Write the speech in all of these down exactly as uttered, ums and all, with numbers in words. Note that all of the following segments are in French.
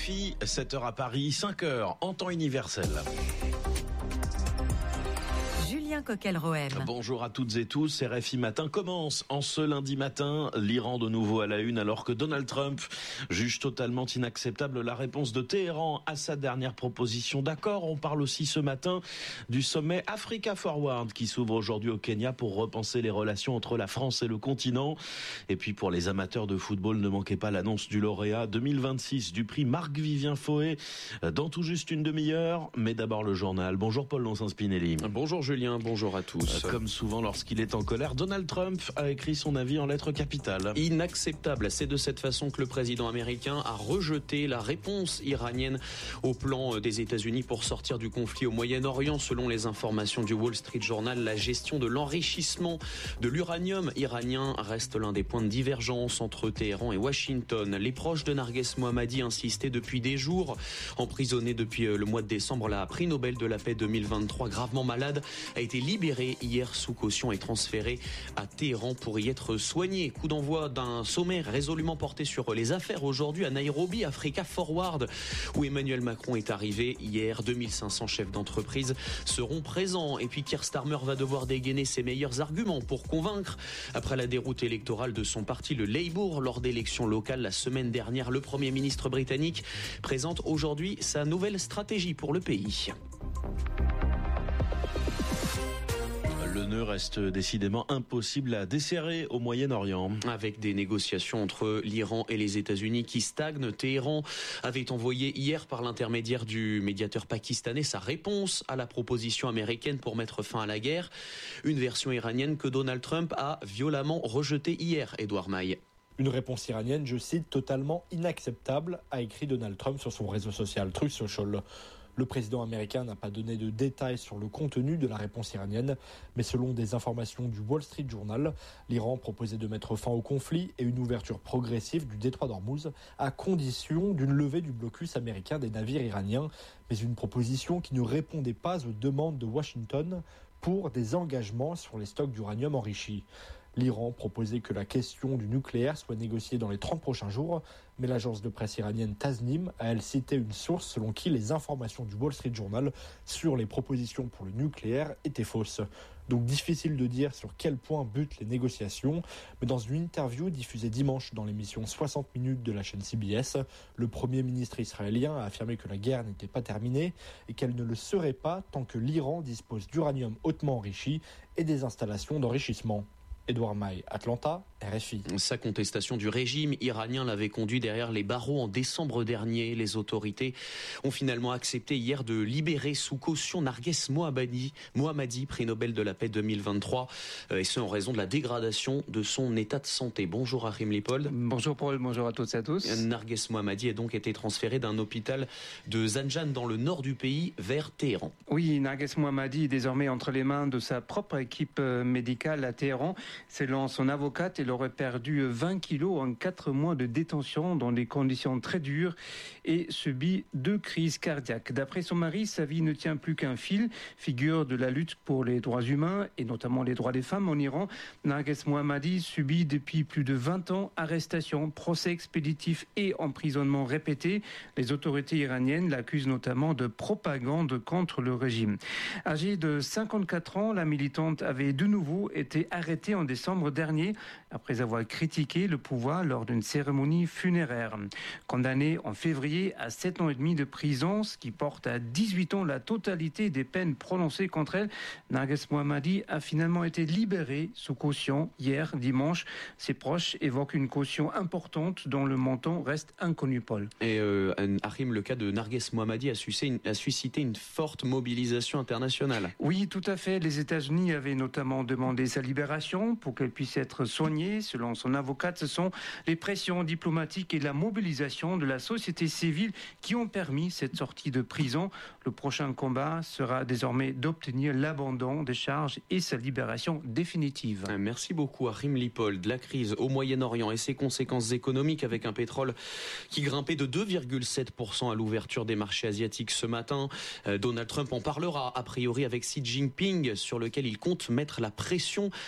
R F I, sept heures à Paris, cinq heures en temps universel. Julien Coquel-Rohem. Bonjour à toutes et tous, R F I Matin commence en ce lundi matin. L'Iran de nouveau à la une alors que Donald Trump juge totalement inacceptable la réponse de Téhéran à sa dernière proposition d'accord. On parle aussi ce matin du sommet Africa Forward qui s'ouvre aujourd'hui au Kenya pour repenser les relations entre la France et le continent. Et puis pour les amateurs de football, ne manquez pas l'annonce du lauréat deux mille vingt-six du prix Marc-Vivien Foé dans tout juste une demi-heure. Mais d'abord le journal. Bonjour Paul Lonsin-Spinelli. Bonjour Julien, bonjour à tous. Comme souvent lorsqu'il est en colère, Donald Trump a écrit son avis en lettres capitales. Inacceptable, c'est de cette façon que le président américain a rejeté la réponse iranienne au plan des États-Unis pour sortir du conflit au Moyen-Orient. Selon les informations du Wall Street Journal, la gestion de l'enrichissement de l'uranium iranien reste l'un des points de divergence entre Téhéran et Washington. Les proches de Narges Mohammadi insistaient depuis des jours. Emprisonné depuis le mois de décembre, la prix Nobel de la paix deux mille vingt-trois, gravement malade, a été libéré hier sous caution et transféré à Téhéran pour y être soigné. Coup d'envoi d'un sommet résolument porté sur les affaires aujourd'hui à Nairobi, Africa Forward, où Emmanuel Macron est arrivé hier. deux mille cinq cents chefs d'entreprise seront présents. Et puis Keir Starmer va devoir dégainer ses meilleurs arguments pour convaincre. Après la déroute électorale de son parti, le Labour, lors d'élections locales la semaine dernière, le Premier ministre britannique présente aujourd'hui sa nouvelle stratégie pour le pays. Le nœud reste décidément impossible à desserrer au Moyen-Orient. Avec des négociations entre l'Iran et les États-Unis qui stagnent, Téhéran avait envoyé hier par l'intermédiaire du médiateur pakistanais sa réponse à la proposition américaine pour mettre fin à la guerre. Une version iranienne que Donald Trump a violemment rejetée hier, Édouard Maille. Une réponse iranienne, je cite, totalement inacceptable, a écrit Donald Trump sur son réseau social Truth Social. Le président américain n'a pas donné de détails sur le contenu de la réponse iranienne, mais selon des informations du Wall Street Journal, l'Iran proposait de mettre fin au conflit et une ouverture progressive du détroit d'Ormuz à condition d'une levée du blocus américain des navires iraniens, mais une proposition qui ne répondait pas aux demandes de Washington pour des engagements sur les stocks d'uranium enrichi. L'Iran proposait que la question du nucléaire soit négociée dans les trente prochains jours, mais l'agence de presse iranienne Tasnim a elle cité une source selon qui les informations du Wall Street Journal sur les propositions pour le nucléaire étaient fausses. Donc difficile de dire sur quel point butent les négociations, mais dans une interview diffusée dimanche dans l'émission soixante minutes de la chaîne C B S, le Premier ministre israélien a affirmé que la guerre n'était pas terminée et qu'elle ne le serait pas tant que l'Iran dispose d'uranium hautement enrichi et des installations d'enrichissement. Édouard Maille, Atlanta, R F I. Sa contestation du régime iranien l'avait conduit derrière les barreaux en décembre dernier. Les autorités ont finalement accepté hier de libérer sous caution Narges Mohammadi, Mohammadi, prix Nobel de la paix deux mille vingt-trois, et ce en raison de la dégradation de son état de santé. Bonjour Achim Lippold. Bonjour Paul, bonjour à toutes et à tous. Narges Mohammadi a donc été transféré d'un hôpital de Zanjan dans le nord du pays vers Téhéran. Oui, Narges Mohammadi est désormais entre les mains de sa propre équipe médicale à Téhéran. Selon son avocate, elle aurait perdu vingt kilos en quatre mois de détention dans des conditions très dures et subi deux crises cardiaques. D'après son mari, sa vie ne tient plus qu'un fil. Figure de la lutte pour les droits humains et notamment les droits des femmes en Iran, Narges Mohammadi subit depuis plus de vingt ans arrestation, procès expéditifs et emprisonnement répétés. Les autorités iraniennes l'accusent notamment de propagande contre le régime. Âgée de cinquante-quatre ans, la militante avait de nouveau été arrêtée en décembre dernier après avoir critiqué le pouvoir lors d'une cérémonie funéraire. Condamnée en février à sept ans et demi de prison, ce qui porte à dix-huit ans la totalité des peines prononcées contre elle, Narges Mohammadi a finalement été libérée sous caution hier dimanche. Ses proches évoquent une caution importante dont le montant reste inconnu, Paul. Et euh, Achim, le cas de Narges Mohammadi a suscité, une, a suscité une forte mobilisation internationale. Oui, tout à fait. Les États-Unis avaient notamment demandé sa libération pour qu'elle puisse être soignée. Selon son avocate, ce sont les pressions diplomatiques et la mobilisation de la société civile qui ont permis cette sortie de prison. Le prochain combat sera désormais d'obtenir l'abandon des charges et sa libération définitive. Merci beaucoup Achim Lippold. La crise au Moyen-Orient et ses conséquences économiques avec un pétrole qui grimpait de deux virgule sept pour cent à l'ouverture des marchés asiatiques ce matin. Donald Trump en parlera a priori avec Xi Jinping sur lequel il compte mettre la pression. Ce sera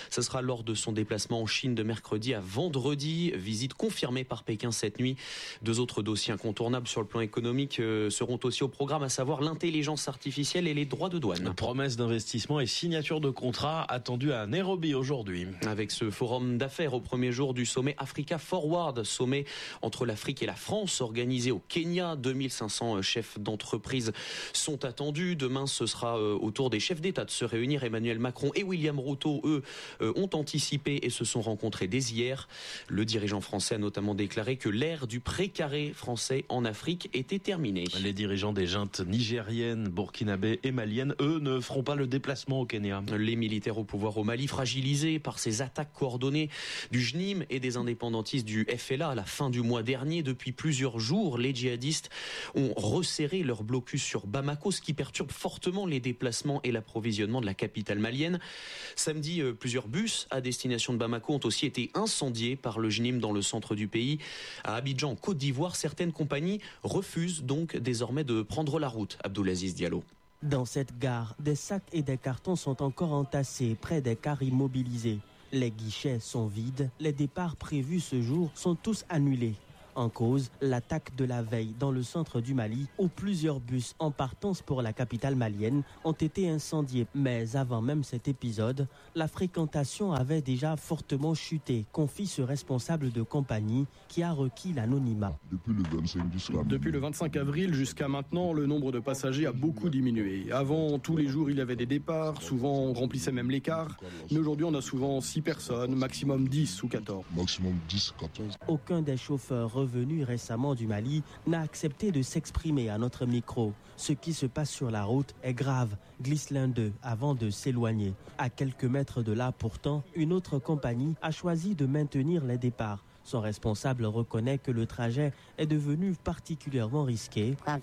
lors de son déplacement en Chine de mercredi à vendredi. Visite confirmée par Pékin cette nuit. Deux autres dossiers incontournables sur le plan économique euh, seront aussi au programme, à savoir l'intelligence artificielle et les droits de douane. Promesse d'investissement et signature de contrat attendue à Nairobi aujourd'hui. Avec ce forum d'affaires au premier jour du sommet Africa Forward, sommet entre l'Afrique et la France organisé au Kenya. deux mille cinq cents chefs d'entreprise sont attendus. Demain, ce sera au tour des chefs d'État de se réunir. Emmanuel Macron et William Ruto, eux, ont anticipé et se sont rencontrés dès hier. Le dirigeant français a notamment déclaré que l'ère du précaré français en Afrique était terminée. Les dirigeants des juntes nigériennes, burkinabé et maliennes, eux, ne feront pas le déplacement au Kenya. Les militaires au pouvoir au Mali, fragilisés par ces attaques coordonnées du J N I M et des indépendantistes du F L A à la fin du mois dernier. Depuis plusieurs jours, les djihadistes ont resserré leur blocus sur Bamako, ce qui perturbe fortement les déplacements et l'approvisionnement de la capitale malienne. Samedi, plusieurs bus à destination de Bamako ont aussi été incendiés par le J N I M dans le centre du pays. À Abidjan, Côte d'Ivoire, certaines compagnies refusent donc désormais de prendre la route. Abdoulaziz Diallo. Dans cette gare, des sacs et des cartons sont encore entassés près des cars immobilisés. Les guichets sont vides, les départs prévus ce jour sont tous annulés. En cause, l'attaque de la veille dans le centre du Mali, où plusieurs bus en partance pour la capitale malienne ont été incendiés. Mais avant même cet épisode, la fréquentation avait déjà fortement chuté, confie ce responsable de compagnie qui a requis l'anonymat. Depuis le vingt-cinq jusqu'à... Depuis le vingt-cinq avril jusqu'à maintenant, le nombre de passagers a beaucoup diminué. Avant, tous les jours, il y avait des départs, souvent on remplissait même les cars. Mais aujourd'hui, on a souvent six personnes, maximum dix ou quatorze. Maximum dix, quatorze. Aucun des chauffeurs revenu récemment du Mali n'a accepté de s'exprimer à notre micro. Ce qui se passe sur la route est grave, glisse l'un d'eux avant de s'éloigner. À quelques mètres de là, pourtant, une autre compagnie a choisi de maintenir les départs. Son responsable reconnaît que le trajet est devenu particulièrement risqué. Quand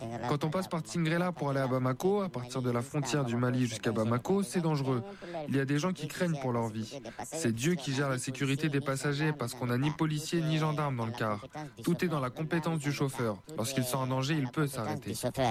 on passe par Tingrela pour aller à Bamako, à partir de la frontière du Mali jusqu'à Bamako, c'est dangereux. Il y a des gens qui craignent pour leur vie. C'est Dieu qui gère la sécurité des passagers parce qu'on n'a ni policiers ni gendarmes dans le car. Tout est dans la compétence du chauffeur. Lorsqu'il sent un danger, il peut s'arrêter.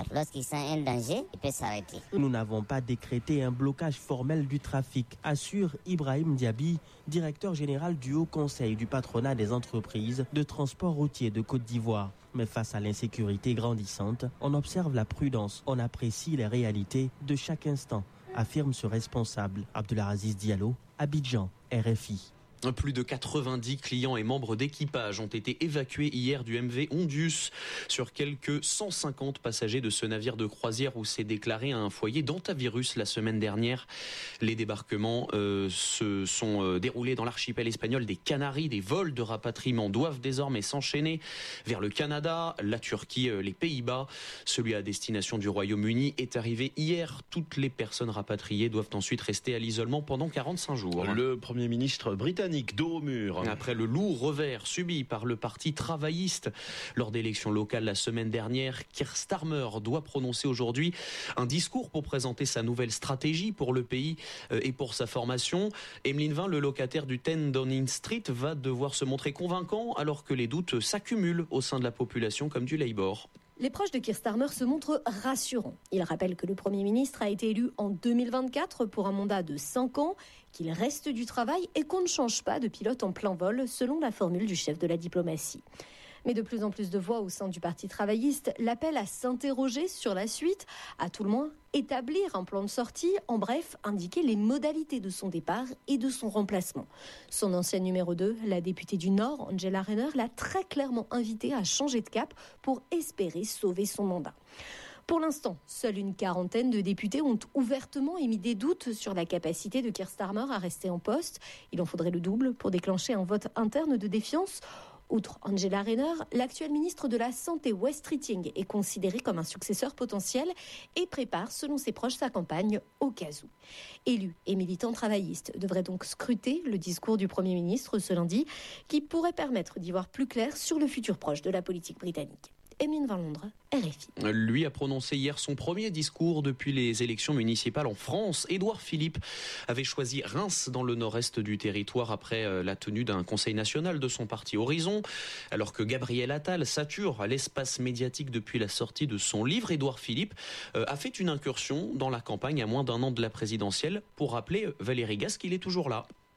Nous n'avons pas décrété un blocage formel du trafic, assure Ibrahim Diaby, directeur général du Haut Conseil du patronat des entreprises de transport routier de Côte d'Ivoire. Mais face à l'insécurité grandissante, on observe la prudence, on apprécie les réalités de chaque instant, affirme ce responsable. Abdoulaziz Diallo, Abidjan, R F I. Plus de quatre-vingt-dix clients et membres d'équipage ont été évacués hier du M V Ondius sur quelques cent cinquante passagers de ce navire de croisière où s'est déclaré un foyer d'hantavirus la semaine dernière. Les débarquements euh, se sont euh, déroulés dans l'archipel espagnol des Canaries. Des vols de rapatriement doivent désormais s'enchaîner vers le Canada, la Turquie, euh, les Pays-Bas. Celui à destination du Royaume-Uni est arrivé hier. Toutes les personnes rapatriées doivent ensuite rester à l'isolement pendant quarante-cinq jours. Le Premier ministre britannique dos au mur. Après le lourd revers subi par le parti travailliste lors d'élections locales la semaine dernière, Keir Starmer doit prononcer aujourd'hui un discours pour présenter sa nouvelle stratégie pour le pays et pour sa formation. Emeline Vin, le locataire du dix Downing Street, va devoir se montrer convaincant alors que les doutes s'accumulent au sein de la population comme du Labour. Les proches de Keir Starmer se montrent rassurants. Ils rappellent que le Premier ministre a été élu en deux mille vingt-quatre pour un mandat de cinq ans, qu'il reste du travail et qu'on ne change pas de pilote en plein vol, selon la formule du chef de la diplomatie. Mais de plus en plus de voix au sein du Parti travailliste l'appellent à s'interroger sur la suite, à tout le moins établir un plan de sortie, en bref, indiquer les modalités de son départ et de son remplacement. Son ancienne numéro deux, la députée du Nord, Angela Rayner, l'a très clairement invité à changer de cap pour espérer sauver son mandat. Pour l'instant, seule une quarantaine de députés ont ouvertement émis des doutes sur la capacité de Keir Starmer à rester en poste. Il en faudrait le double pour déclencher un vote interne de défiance. Outre Angela Rayner, l'actuel ministre de la Santé, Wes Streeting, est considéré comme un successeur potentiel et prépare, selon ses proches, sa campagne au cas où. Élus et militants travaillistes devraient donc scruter le discours du Premier ministre ce lundi, qui pourrait permettre d'y voir plus clair sur le futur proche de la politique britannique. Emeline Vin Londres, R F I. Lui a prononcé hier son premier discours depuis les élections municipales en France. Édouard Philippe avait choisi Reims dans le nord-est du territoire après la tenue d'un conseil national de son parti Horizon. Alors que Gabriel Attal sature l'espace médiatique depuis la sortie de son livre, Édouard Philippe a fait une incursion dans la campagne à moins d'un an de la présidentielle pour rappeler Valérie Gas qu'il est toujours là.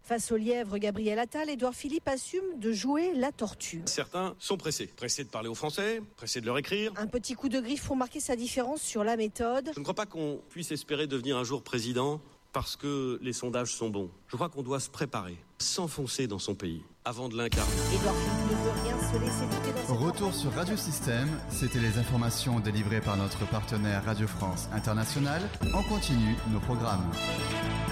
Face au lièvre Gabriel Attal, Édouard Philippe assume de jouer la tortue. Certains sont pressés. Pressés de parler aux Français, pressés de leur écrire. Un petit coup de griffe pour marquer sa différence sur la méthode. Je ne crois pas qu'on puisse espérer devenir un jour président parce que les sondages sont bons. Je crois qu'on doit se préparer, s'enfoncer dans son pays avant de l'incarner. Édouard Philippe ne veut rien se laisser piquer dans cette Retour sur Radio Système, c'était les informations délivrées par notre partenaire Radio France Internationale. On continue nos programmes.